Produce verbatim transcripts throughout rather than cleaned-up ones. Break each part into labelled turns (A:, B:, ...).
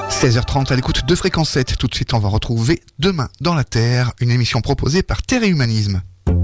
A: seize heures trente à l'écoute de Fréquence sept. Tout de suite, on va retrouver Demain dans la Terre, une émission proposée par Terre et Humanisme.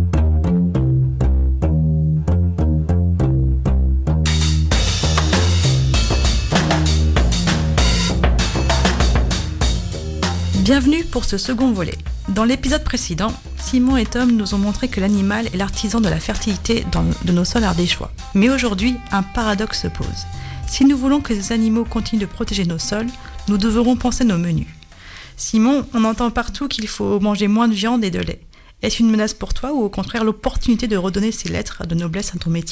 B: Bienvenue pour ce second volet. Dans l'épisode précédent, Simon et Tom nous ont montré que l'animal est l'artisan de la fertilité dans, de nos sols ardéchois. Mais aujourd'hui, un paradoxe se pose. Si nous voulons que les animaux continuent de protéger nos sols, nous devrons penser nos menus. Simon, on entend partout qu'il faut manger moins de viande et de lait. Est-ce une menace pour toi ou au contraire l'opportunité de redonner ces lettres de noblesse à ton métier ?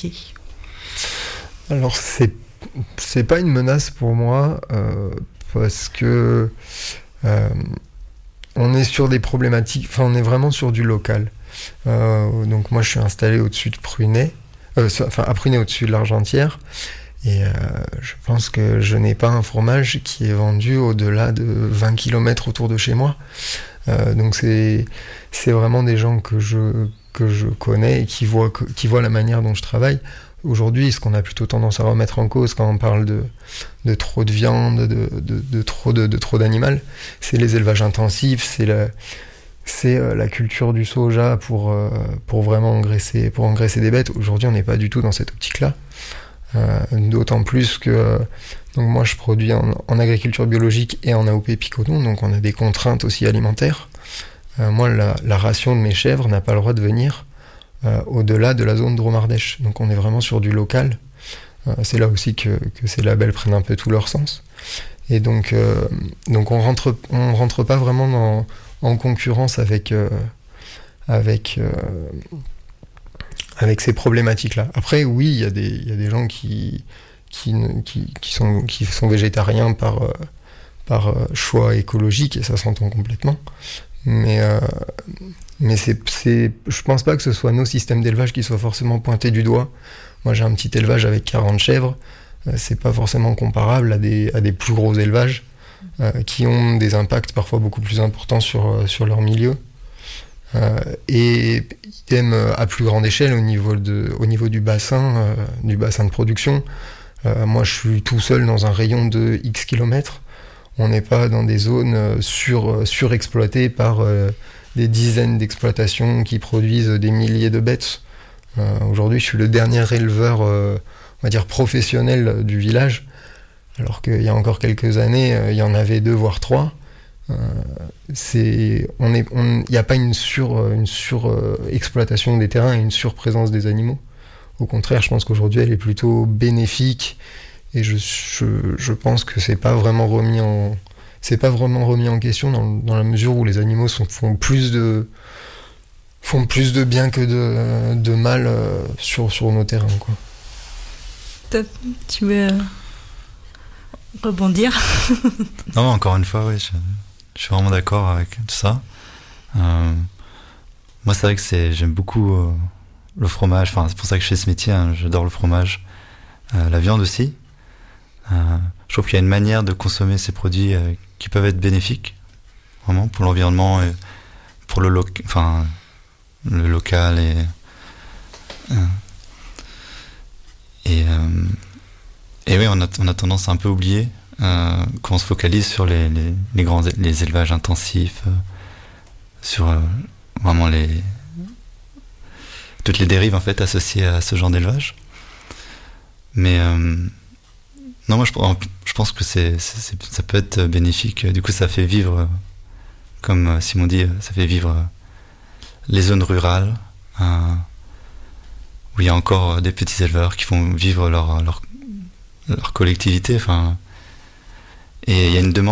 C: Alors c'est, c'est pas une menace pour moi euh, parce que euh, on est sur des problématiques, enfin on est vraiment sur du local. Euh, donc moi je suis installé au-dessus de Prunay, euh, enfin à Prunay au-dessus de l'Argentière. Et euh, je pense que je n'ai pas un fromage qui est vendu au-delà de vingt kilomètres autour de chez moi. Euh, donc c'est, c'est vraiment des gens que je, que je connais et qui voient, que, qui voient la manière dont je travaille. Aujourd'hui, ce qu'on a plutôt tendance à remettre en cause quand on parle de, de trop de viande, de, de, de, trop, de, de trop d'animal, c'est les élevages intensifs, c'est la, c'est euh, la culture du soja pour, euh, pour vraiment engraisser, pour engraisser des bêtes. Aujourd'hui, on n'est pas du tout dans cette optique-là. Euh, d'autant plus que euh, donc moi je produis en, en agriculture biologique et en A O P Picoton, donc on a des contraintes aussi alimentaires. Euh, moi la, la ration de mes chèvres n'a pas le droit de venir euh, au-delà de la zone Drôme-Ardèche, donc on est vraiment sur du local. Euh, c'est là aussi que, que ces labels prennent un peu tout leur sens. Et donc, euh, donc on rentre, on rentre pas vraiment dans, en concurrence avec, euh, avec euh, avec ces problématiques-là. Après, oui, il y a des, il y a des gens qui, qui, qui, qui, sont, qui sont végétariens par, euh, par euh, choix écologique, et ça s'entend complètement. Mais, euh, mais c'est, c'est, je pense pas que ce soit nos systèmes d'élevage qui soient forcément pointés du doigt. Moi, j'ai un petit élevage avec quarante chèvres. Euh, c'est pas forcément comparable à des, à des plus gros élevages euh, qui ont des impacts parfois beaucoup plus importants sur, euh, sur leur milieu. Euh, et idem à plus grande échelle au niveau, de, au niveau du bassin, euh, du bassin de production. Euh, moi, je suis tout seul dans un rayon de X kilomètres. On n'est pas dans des zones sur, surexploitées par euh, des dizaines d'exploitations qui produisent des milliers de bêtes. Euh, aujourd'hui, je suis le dernier éleveur, euh, on va dire professionnel du village, alors qu'il y a encore quelques années, euh, il y en avait deux voire trois. Euh, c'est, on est, on, y a pas une sur, une sur euh, exploitation des terrains et une surprésence des animaux. Au contraire, je pense qu'aujourd'hui, elle est plutôt bénéfique, et je, je, je pense que c'est pas vraiment remis en, c'est pas vraiment remis en question dans, dans la mesure où les animaux sont, font plus de, font plus de bien que de, de mal euh, sur, sur nos terrains, quoi.
B: Top. Tu veux euh, rebondir?
D: Non, encore une fois, oui. Je... Je suis vraiment d'accord avec tout ça. Euh, moi, c'est vrai que c'est, j'aime beaucoup euh, le fromage. Enfin, c'est pour ça que je fais ce métier. Hein, j'adore le fromage. Euh, la viande aussi. Euh, je trouve qu'il y a une manière de consommer ces produits euh, qui peuvent être bénéfiques, vraiment, pour l'environnement et pour le, lo- enfin, le local. Et, euh, et, euh, et oui, on a, on a tendance à un peu oublier. Euh, quand on se focalise sur les, les, les grands les élevages intensifs, euh, sur euh, vraiment les toutes les dérives en fait associées à ce genre d'élevage. Mais euh, non, moi je, je pense que c'est, c'est, ça peut être bénéfique. Du coup, ça fait vivre, comme Simon dit, ça fait vivre les zones rurales euh, où il y a encore des petits éleveurs qui font vivre leur leur, leur collectivité. Enfin. Et il y a une demande